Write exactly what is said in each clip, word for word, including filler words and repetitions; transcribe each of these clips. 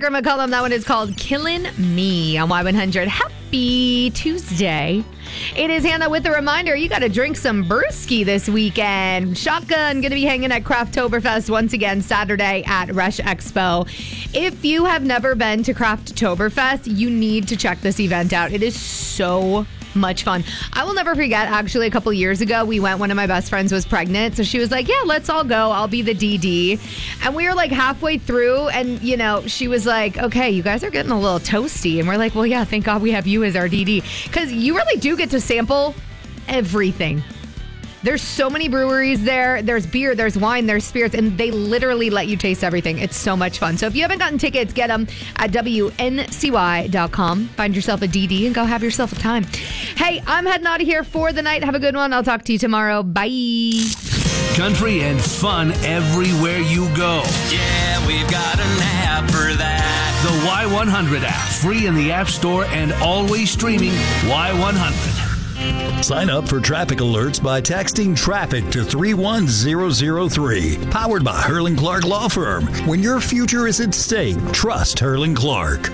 Parker McCollum. That one is called Killin' Me on Y one hundred. Happy Tuesday. It is Hannah with a reminder, you got to drink some brewski this weekend. Shotgun going to be hanging at Crafttoberfest once again Saturday at Rush Expo. If you have never been to Crafttoberfest, you need to check this event out. It is so much fun. I will never forget, actually, a couple years ago, we went, one of my best friends was pregnant, so she was like, yeah, let's all go. I'll be the D D. And we were like halfway through, and, you know, she was like, okay, you guys are getting a little toasty. And we're like, well, yeah, thank God we have you as our D D. Because you really do get to sample everything. There's so many breweries there. There's beer, there's wine, there's spirits, and they literally let you taste everything. It's so much fun. So if you haven't gotten tickets, get them at W N C Y dot com. Find yourself a D D and go have yourself a time. Hey, I'm heading out of here for the night. Have a good one. I'll talk to you tomorrow. Bye. Country and fun everywhere you go. Yeah, we've got an app for that. The Y one hundred app. Free in the App Store and always streaming Y one hundred. Sign up for traffic alerts by texting traffic to three one zero zero three. Powered by Hurling Clark Law Firm. When your future is at stake, trust Hurling Clark.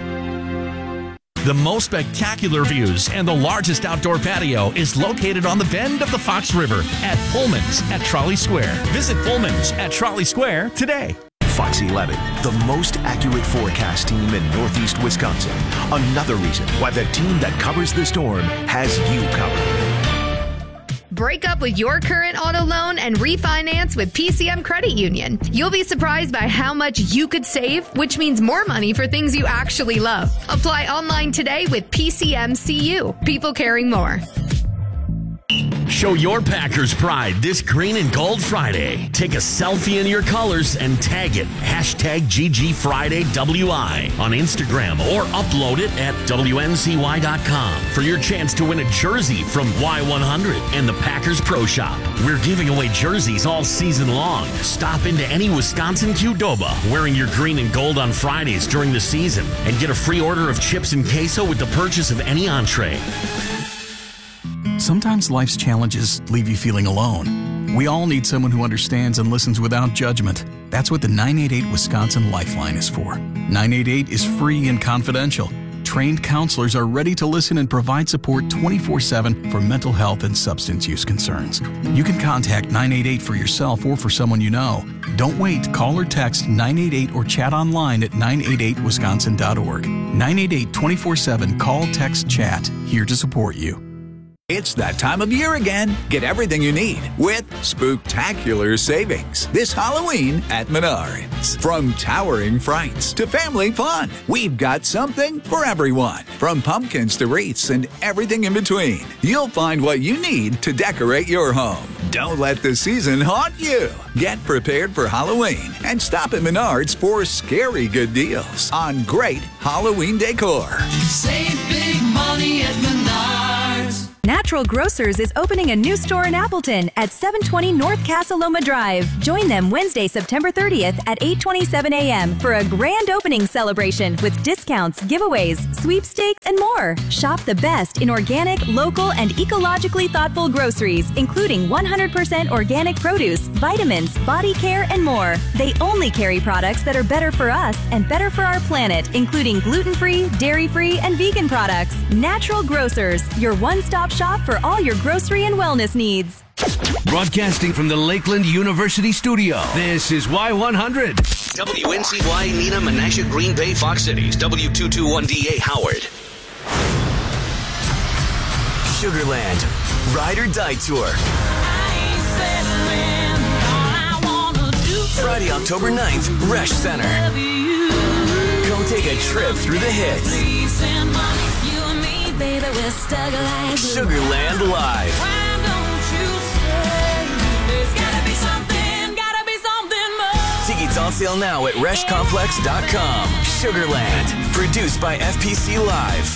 The most spectacular views and the largest outdoor patio is located on the bend of the Fox River at Pullman's at Trolley Square. Visit Pullman's at Trolley Square today. Fox eleven, the most accurate forecast team in Northeast Wisconsin. Another reason why the team that covers the storm has you covered. Break up with your current auto loan and refinance with P C M Credit Union. You'll be surprised by how much you could save, which means more money for things you actually love. Apply online today with P C M C U. People caring more. Show your Packers pride this Green and Gold Friday. Take a selfie in your colors and tag it. Hashtag G G Friday W I on Instagram or upload it at W N C Y dot com for your chance to win a jersey from Y one hundred and the Packers Pro Shop. We're giving away jerseys all season long. Stop into any Wisconsin Qdoba wearing your green and gold on Fridays during the season and get a free order of chips and queso with the purchase of any entree. Sometimes life's challenges leave you feeling alone. We all need someone who understands and listens without judgment. That's what the nine eight eight Wisconsin Lifeline is for. nine eight eight is free and confidential. Trained counselors are ready to listen and provide support twenty-four seven for mental health and substance use concerns. You can contact nine eight eight for yourself or for someone you know. Don't wait. Call or text nine eight eight or chat online at nine eight eight wisconsin dot org. nine eight eight twenty-four seven. Call, text, chat. Here to support you. It's that time of year again. Get everything you need with spooktacular savings this Halloween at Menards. From towering frights to family fun, we've got something for everyone. From pumpkins to wreaths and everything in between, you'll find what you need to decorate your home. Don't let the season haunt you. Get prepared for Halloween and stop at Menards for scary good deals on great Halloween decor. Save big money at Menards. Natural Grocers is opening a new store in Appleton at seven twenty North Casaloma Drive. Join them Wednesday, September thirtieth at eight twenty-seven a.m. for a grand opening celebration with discounts, giveaways, sweepstakes, and more. Shop the best in organic, local, and ecologically thoughtful groceries, including one hundred percent organic produce, vitamins, body care, and more. They only carry products that are better for us and better for our planet, including gluten-free, dairy-free, and vegan products. Natural Grocers, your one-stop shop for all your grocery and wellness needs. Broadcasting from the Lakeland University studio, this is Y one hundred. W N C Y, Neenah, Menasha, Green Bay, Fox Cities, W two twenty-one D A, Howard. Sugarland, Ride or Die Tour. Friday, October ninth, Resch Center. Go take a trip through the hits. Sugarland Live. Tickets on sale now at resch complex dot com. Sugarland, produced by F P C Live.